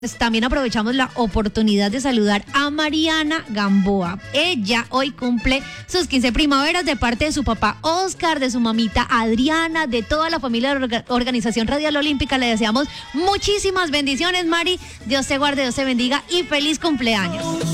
También aprovechamos la oportunidad de saludar a Mariana Gamboa. Ella hoy cumple sus 15 primaveras de parte de su papá Oscar, de su mamita Adriana, de toda la familia de la Organización Radial Olímpica. Le deseamos muchísimas bendiciones, Mari. Dios te guarde, Dios te bendiga y feliz cumpleaños.